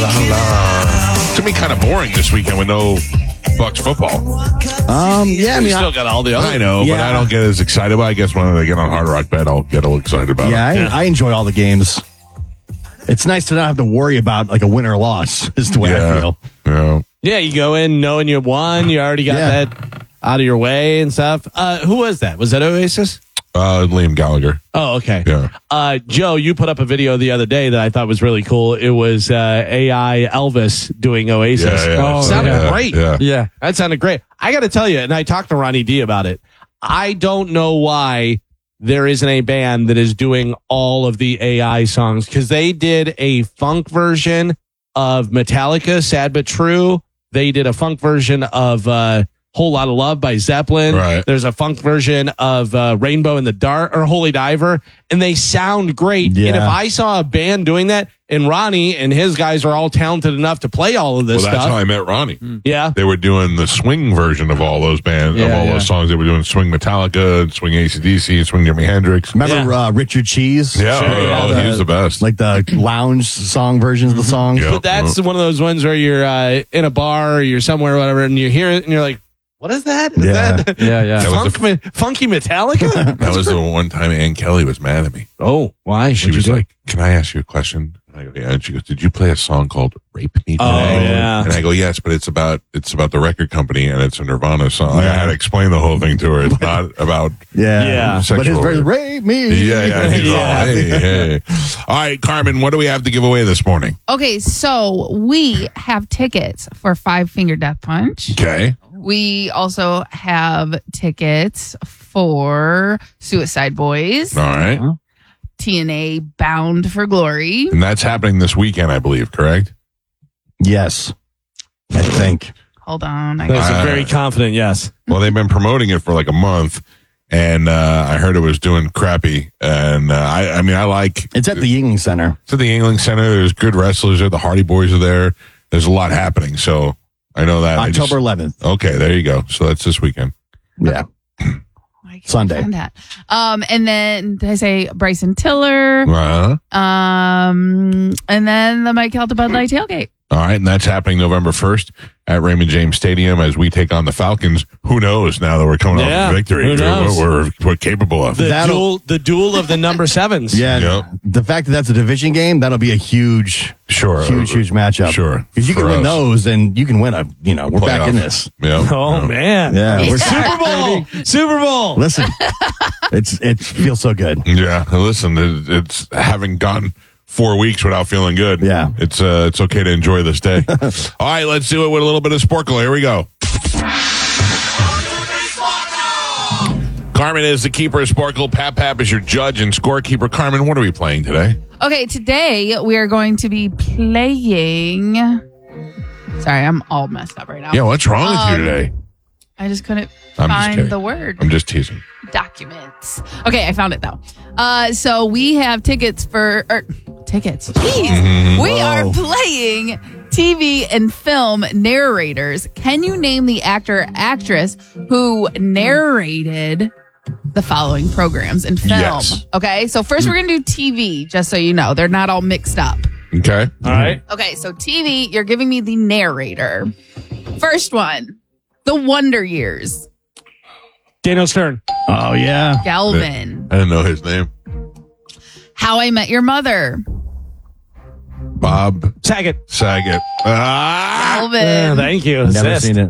It's gonna be kind of boring this weekend with no Bucks football. Yeah, I mean, Still got all the other. I know, but I don't get as excited. But I guess when they get on Hard Rock Bet, I'll get a little excited about it. I enjoy all the games. It's nice to not have to worry about like a win or loss. Is the way I feel. Yeah. Yeah, you go in knowing you won. You already got that out of your way and stuff. Who was that? Was that Oasis? Liam Gallagher. Oh, okay. Yeah. Joe, you put up a video the other day that I thought was really cool. It was AI Elvis doing Oasis. Yeah. Sounded great. Yeah. That sounded great. I got to tell you, and I talked to Ronnie D about it. I don't know why there isn't a band that is doing all of the AI songs, because they did a funk version of Metallica, Sad But True. They did a funk version of Whole Lot of Love by Zeppelin. Right. There's a funk version of Rainbow in the Dark or Holy Diver, and they sound great. Yeah. And if I saw a band doing that, and Ronnie and his guys are all talented enough to play all of this Well, that's stuff. how I met Ronnie. Yeah. They were doing the swing version of all those bands, of all those songs. They were doing swing Metallica, swing AC/DC, swing Jimi Hendrix. Remember Richard Cheese? Yeah, he was the best. Like the lounge song versions of the songs. Yeah. But that's one of those ones where you're in a bar or you're somewhere or whatever, and you hear it and you're like, what is that? Is that funky Metallica? That was the one time Ann Kelly was mad at me. Oh, why? She was like, "Can I ask you a question?" And I go, "Yeah." And she goes, "Did you play a song called 'Rape Me Today'?" Oh, yeah. And I go, "Yes, but it's about the record company and it's a Nirvana song." I had to explain the whole thing to her. It's not about Yeah. But his sexual. version, rape me. Yeah. He's all, hey. All right, Carmen, what do we have to give away this morning? Okay, so we have tickets for Five Finger Death Punch. Okay. We also have tickets for Suicide Boys, All right. TNA Bound for Glory. And that's happening this weekend, I believe, correct? Yes. I think. Hold on. That's a very confident yes. Well, they've been promoting it for like a month, and I heard it was doing crappy. And I mean, I like It's at the Yingling Center. It's at the Yingling Center. There's good wrestlers there. The Hardy Boys are there. There's a lot happening. So I know that. October 11th. Okay, there you go. So that's this weekend. Yeah. I can't Sunday. find that. And then did I say Bryson Tiller? Uh-huh. And then the Mike Calta Bud Light tailgate. All right, and that's happening November 1st at Raymond James Stadium as we take on the Falcons. Who knows now that we're coming off a victory? Who knows? What we're capable of. The duel of the number sevens. Yeah. Yep. The fact that that's a division game, that'll be a huge matchup. Sure. If you can For win us. those, then you can win we're back in this. Yeah. Oh, man. Yeah. We're Super Bowl. Super Bowl. Listen, it feels so good. Yeah. Listen, it's having gone 4 weeks without feeling good. Yeah. It's okay to enjoy this day. All right, let's do it with a little bit of Sporkle. Here we go. Carmen is the keeper of Sporkle. Pap is your judge and scorekeeper. Carmen, what are we playing today? Okay, today we are going to be playing. Sorry, I'm all messed up right now. Yeah, what's wrong with you today? I just couldn't I'm just find kidding. the word. I'm just teasing. Documents. Okay, I found it though. So we have tickets for tickets. Jeez. We are playing TV and film narrators. Can you name the actor or actress who narrated the following programs and film? Yes. Okay, so first we're gonna do TV, just so you know. They're not all mixed up. Okay. All right. Okay, so TV, you're giving me the narrator. First one, The Wonder Years. Daniel Stern. Oh, yeah. Galvin. I didn't know his name. How I Met Your Mother. Bob Saget. Saget. Galvin. Thank you. Never Assist. seen it.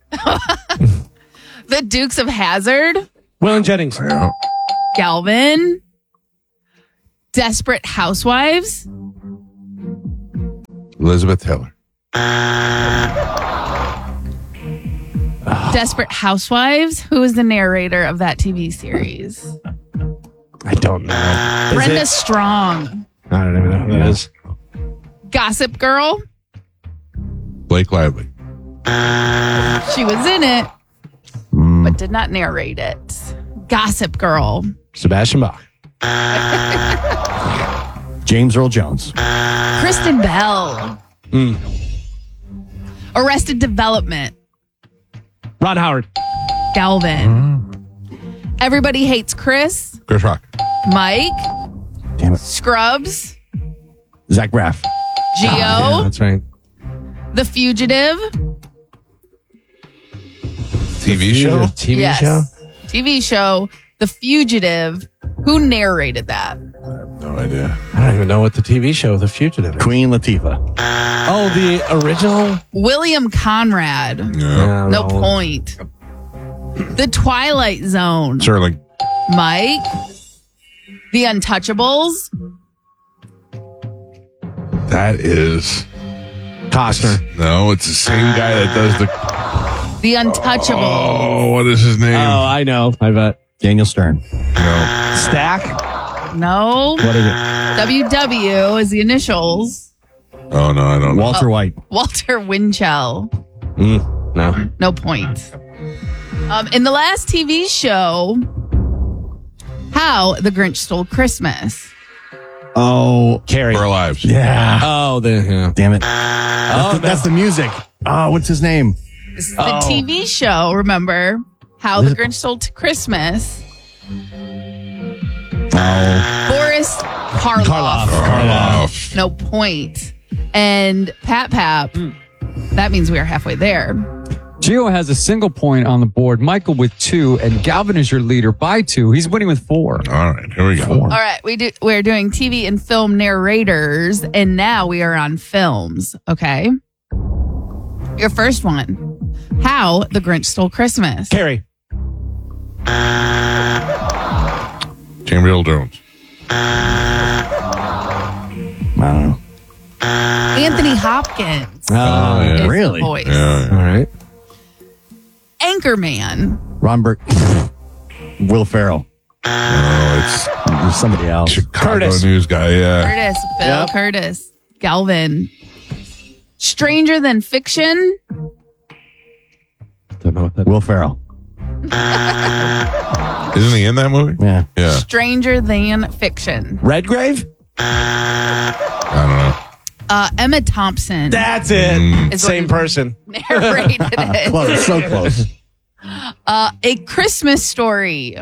The Dukes of Hazzard. Waylon Jennings. Galvin. Desperate Housewives. Elizabeth Taylor. Desperate Housewives. Who is the narrator of that TV series? I don't know. Brenda Strong. I don't even know who that is. Gossip Girl. Blake Lively. She was in it, but did not narrate it. Gossip Girl. Sebastian Bach. James Earl Jones. Kristen Bell. Arrested Development. Ron Howard. Galvin. Everybody Hates Chris. Chris Rock. Mike. Damn it. Scrubs. Zach Braff. Geo, Yeah, that's right. The Fugitive. TV show? TV Yes. show? TV show, The Fugitive. Who narrated that? No idea. I don't even know what the TV show The Fugitive is. Queen Latifah. Oh, the original? William Conrad. Yeah. No point. The Twilight Zone. Sterling. Mike. The Untouchables. That is. Costner. No, it's the same guy that does the. The Untouchables. Oh, what is his name? Oh, I know. I bet. Daniel Stern. No. Stack? No. What is it? WW is the initials. Oh, no, I don't know. Walter White. Walter Winchell. No. No point. In the last TV show, How the Grinch Stole Christmas. Oh, Carrie. We're alive. yeah. Oh, yeah. Damn it. Oh, That's the music. Oh, what's his name? This is the TV show, remember? How the Grinch Stole Christmas. Oh. Boris Karloff. Karloff. No point. And Pat Pap. That means we are halfway there. Gio has a single point on the board. Michael with 2, and Galvin is your leader by 2. He's winning with 4. All right, here we go. All right, we're doing TV and film narrators, and now we are on films. Okay, your first one: How the Grinch Stole Christmas. Carrie. James Earl Jones. I don't know. Anthony Hopkins. Oh, yeah. is the Really? voice. Yeah. All right. Anchorman. Ron Burke. Will Ferrell. Oh, There's somebody else. it's Chicago Curtis. news guy. Yeah. Curtis. Bill Yep. Curtis. Galvin. Stranger Than Fiction. Don't know what that Will Ferrell. Isn't he in that movie? Yeah. Yeah. Stranger Than Fiction. Redgrave? I don't know. Emma Thompson That's it. Is Same what- person. narrated it. Close. So close. A Christmas Story.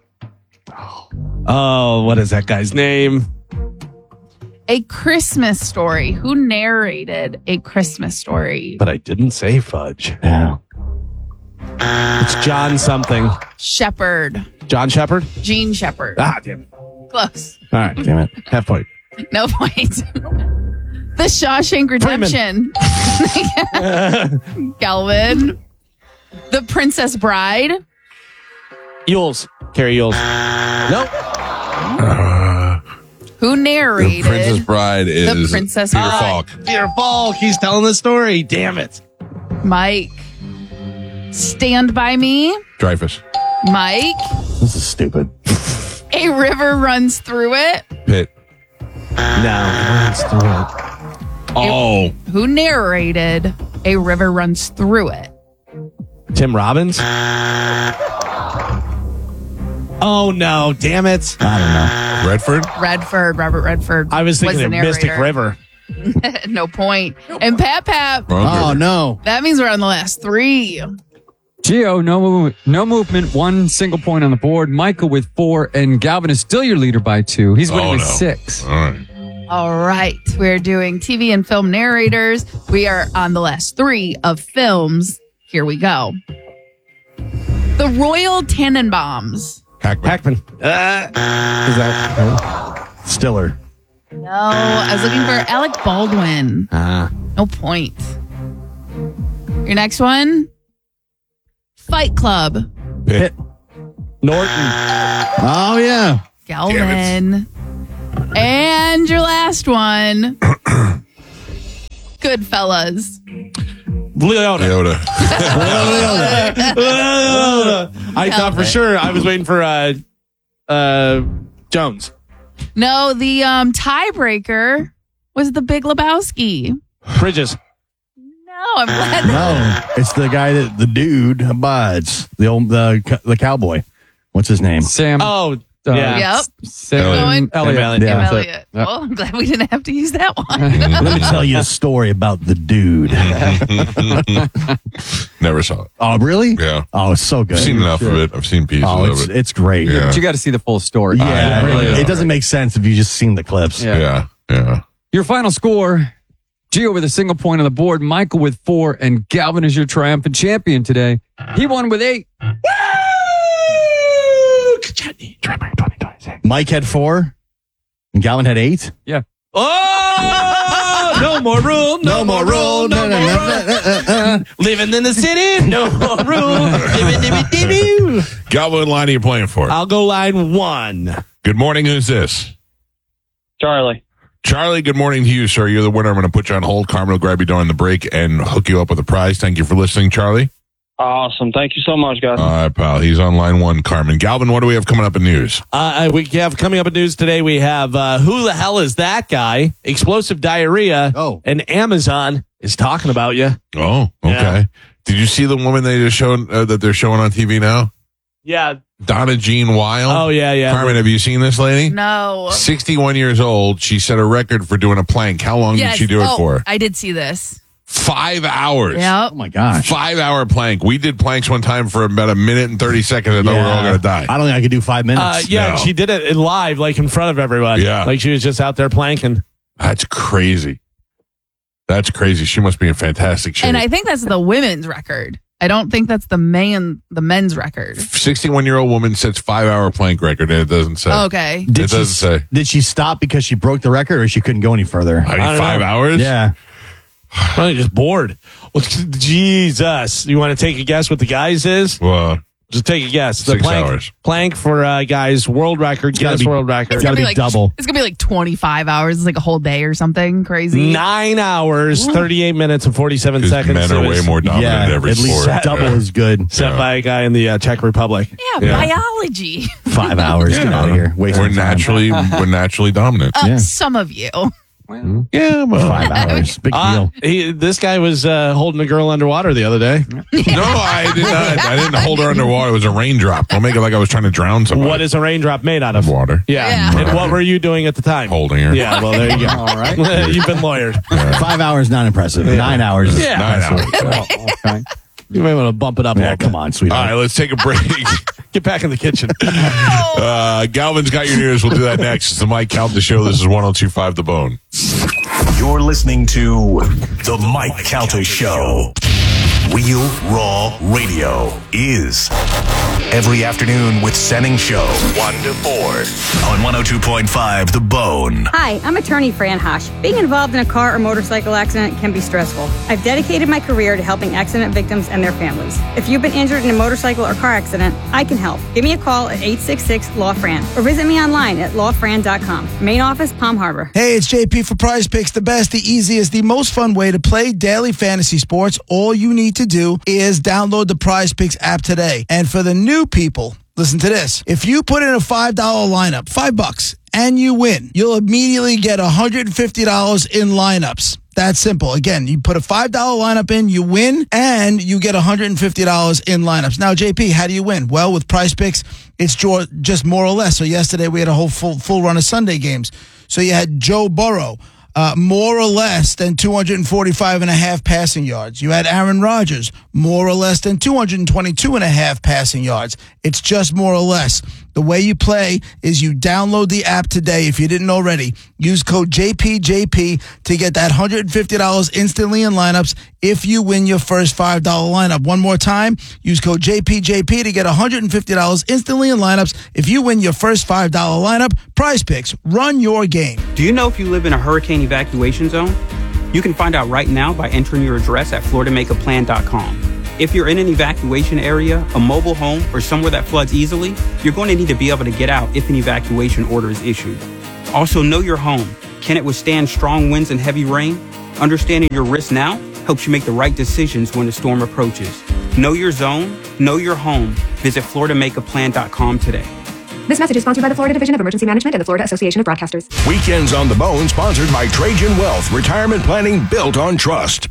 Oh, what is that guy's name? A Christmas Story. Who narrated A Christmas Story? But I didn't say Fudge. Yeah. It's John something. Shepard. John Shepard? Gene Shepard. Ah, damn it. Close. All right. Damn it. Half point. No point. The Shawshank Redemption. Galvin. The Princess Bride. Yules. Carrie Yules. Nope. Who The narrated Princess Bride is Princess Peter Bride. Falk. Peter Falk. He's telling the story. Damn it. Mike. Stand By Me. Dreyfus. Mike. This is stupid. A River Runs Through It. Pitt. No. Let's do it. Oh. Who narrated A River Runs Through It? Tim Robbins? Oh, no. Damn it. I don't know. Redford. Robert Redford. I was thinking the of Mystic narrator. River. No point. And Pat Pap. Oh, no. That means we're on the last 3. Gio, no movement. 1 single point on the board. Michael with 4, and Galvin is still your leader by 2. He's winning Oh, with no. 6. All right. All right. We're doing TV and film narrators. We are on the last 3 of films. Here we go. The Royal Tenenbaums. Hackman. Is that? Stiller. No, I was looking for Alec Baldwin. No point. Your next one? Fight Club. Pitt. Norton. Oh, yeah. Galvin. And your last one? Goodfellas. Leota. Leota. I thought for sure I was waiting for Jones. No, the tiebreaker was the Big Lebowski. Bridges. No, I'm glad. No, it's the guy that the dude abides. The cowboy. What's his name? Sam. Oh, yeah. Yep. Sam Elliott. Elliott. Yeah. That's it. Elliot. Well, I'm glad we didn't have to use that one. Let me tell you a story about the dude. Never saw it. Oh, really? Yeah. Oh, it's so good. I've seen enough of it. I've seen pieces Oh, of it. it's great. Yeah. But you got to see the full story. Yeah, really it doesn't make sense if you just seen the clips. Yeah. Yeah. Your final score, Gio with a single point on the board, Michael with 4, and Galvin is your triumphant champion today. He won with 8. Mike had 4, and Galvin had 8. Yeah. Oh, no more rule, no more rule, no more rule. Living in the city, no more rule. Galvin, what line are you playing for? I'll go line 1. Good morning. Who's this? Charlie. Charlie, good morning to you, sir. You're the winner. I'm going to put you on hold. Carmen will grab you during the break and hook you up with a prize. Thank you for listening, Charlie. Awesome. Thank you so much, guys. All right, pal. He's on line 1, Carmen. Galvin, what do we have coming up in news? We have coming up in news today. We have who the hell is that guy? Explosive diarrhea. Oh. And Amazon is talking about you. Oh, okay. Yeah. Did you see the woman they just showed that they're showing on TV now? Yeah. Donna Jean Wild. Oh, yeah. Carmen, have you seen this lady? No. 61 years old. She set a record for doing a plank. How long did she do it for? I did see this. 5 hours. Yep. Oh, my gosh. 5-hour plank. We did planks one time for about a minute and 30 seconds. I thought we were all going to die. I don't think I could do 5 minutes. Yeah, No. she did it live, like in front of everyone. Yeah. Like she was just out there planking. That's crazy. That's crazy. She must be in fantastic shape. And I think that's the women's record. I don't think that's the men's record. 61-year-old woman sets 5-hour plank record, and it doesn't say. Okay. It doesn't say. Did she stop because she broke the record, or she couldn't go any further? I mean, don't 5 know. hours? Yeah. Probably just bored. Well, Jesus. You want to take a guess what the guys is? Well, Just take a guess. The 6 plank, hours. Plank for guys, world record, gotta Guinness be- World Record. It's gotta be like double. It's gonna be like 25 hours. It's like a whole day or something crazy. 9 hours, 38 minutes, and 47 because seconds. men It are was way more dominant Yeah, in every at least sport. double is good. set by a guy in the Czech Republic. Yeah, biology. 5 hours. Get out of here. Wasting We're time. naturally dominant. Yeah. Some of you. Yeah, well, 5 hours. Big deal. This guy was holding a girl underwater the other day. no, I did not. I didn't hold her underwater. It was a raindrop. Don't make it like I was trying to drown somebody. What is a raindrop made out of? Water? Yeah. Yeah. And what were you doing at the time? Holding her. Yeah, well, there you go. All right. You've been lawyered. 5 hours, not impressive. 9 hours. is Yeah. 9 hours. impressive. Okay. You may want to bump it up a Yeah, little come bit. on, All sweetheart. right, let's take a break. Get back in the kitchen. Galvin's got your news. We'll do that next. It's the Mike Calta Show. This is 102.5 The Bone. You're listening to The Mike Calta Show. Real Raw Radio is every afternoon with Senning Show, 1 to 4 on 102.5 The Bone. Hi, I'm attorney Fran Hosh. Being involved in a car or motorcycle accident can be stressful. I've dedicated my career to helping accident victims and their families. If you've been injured in a motorcycle or car accident, I can help. Give me a call at 866-LAW-FRAN or visit me online at lawfran.com. Main office, Palm Harbor. Hey, it's JP for Prize Picks, the best, the easiest, the most fun way to play daily fantasy sports. All you need to do is download the Prize Picks app today. And for the new people, listen to this. If you put in a $5 lineup, $5, and you win, you'll immediately get $150 in lineups. That's simple. Again, you put a $5 lineup in, you win, and you get $150 in lineups. Now, JP, how do you win? Well, with Prize Picks, it's just more or less. So yesterday we had a whole full run of Sunday games. So you had Joe Burrow, more or less than 245.5 passing yards. You had Aaron Rodgers, more or less than 222.5 passing yards. It's just more or less. The way you play is you download the app today if you didn't already. Use code JPJP to get that $150 instantly in lineups if you win your first $5 lineup. One more time, use code JPJP to get $150 instantly in lineups if you win your first $5 lineup. Prize Picks, run your game. Do you know if you live in a hurricane evacuation zone? You can find out right now by entering your address at FloridaMakeAPlan.com. If you're in an evacuation area, a mobile home, or somewhere that floods easily, you're going to need to be able to get out if an evacuation order is issued. Also, know your home. Can it withstand strong winds and heavy rain? Understanding your risk now helps you make the right decisions when the storm approaches. Know your zone, know your home. Visit FloridaMakeAPlan.com today. This message is sponsored by the Florida Division of Emergency Management and the Florida Association of Broadcasters. Weekends on The Bone, sponsored by Trajan Wealth, retirement planning built on trust.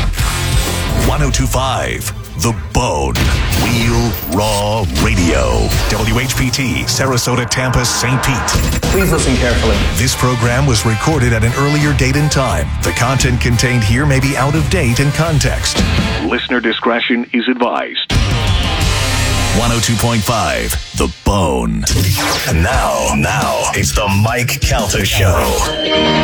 102.5 The Bone. Real Raw Radio. WHPT, Sarasota, Tampa, St. Pete. Please listen carefully. This program was recorded at an earlier date and time. The content contained here may be out of date and context. Listener discretion is advised. 102.5 The Bone. And now, it's the Mike Calta Show.